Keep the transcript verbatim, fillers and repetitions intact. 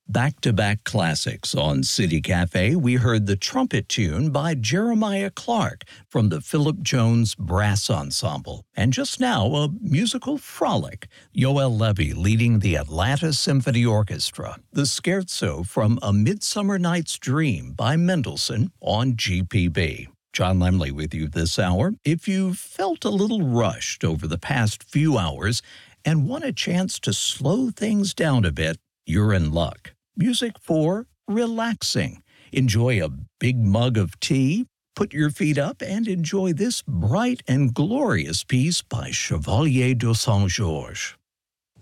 Back-to-back classics on City Cafe, we heard the trumpet tune by Jeremiah Clark from the Philip Jones Brass Ensemble. And just now, a musical frolic, Yoel Levy leading the Atlanta Symphony Orchestra, the scherzo from A Midsummer Night's Dream by Mendelssohn on G P B. John Lemley with you this hour. If you've felt a little rushed over the past few hours and want a chance to slow things down a bit, you're in luck. Music for relaxing. Enjoy a big mug of tea, put your feet up, and enjoy this bright and glorious piece by Chevalier de Saint-Georges.